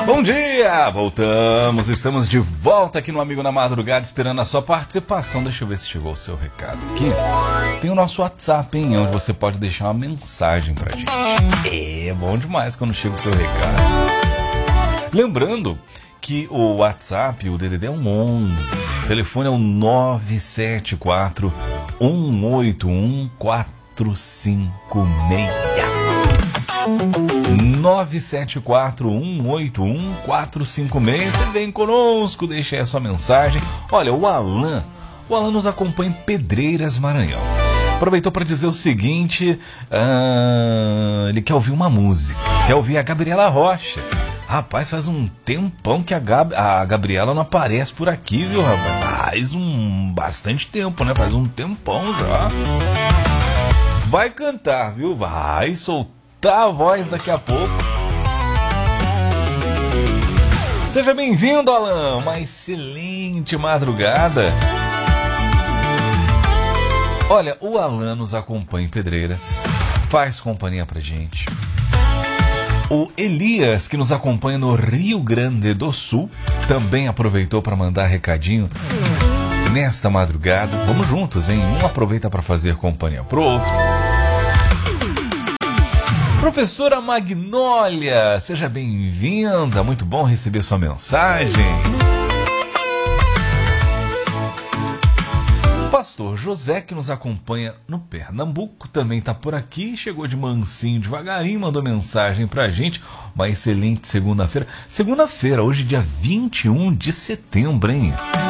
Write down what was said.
Bom dia! Voltamos, estamos de volta aqui no Amigo na Madrugada, esperando a sua participação. Deixa eu ver se chegou o seu recado aqui. Tem o nosso WhatsApp, hein, onde você pode deixar uma mensagem pra gente. É bom demais quando chega o seu recado. Lembrando que o WhatsApp, o DDD é um 11, o telefone é o 974 181 456. 974-181-456. Você vem conosco, deixa aí a sua mensagem. Olha, o Alan nos acompanha em Pedreiras, Maranhão. Aproveitou para dizer o seguinte: ele quer ouvir uma música, quer ouvir a Gabriela Rocha. Rapaz, faz um tempão que a Gabriela não aparece por aqui, viu, rapaz? Faz bastante tempo, né? Faz um tempão já. Vai cantar, viu? Vai soltar a voz daqui a pouco. Seja bem-vindo, Alan. Uma excelente madrugada. Olha, o Alan nos acompanha em Pedreiras, faz companhia pra gente. O Elias, que nos acompanha no Rio Grande do Sul, também aproveitou para mandar recadinho nesta madrugada. Vamos juntos, hein? Um aproveita para fazer companhia pro outro. Professora Magnólia, seja bem-vinda, muito bom receber sua mensagem. Pastor José, que nos acompanha no Pernambuco, também está por aqui, chegou de mansinho, devagarinho, mandou mensagem pra gente. Uma excelente segunda-feira. Segunda-feira, hoje dia 21 de setembro, hein?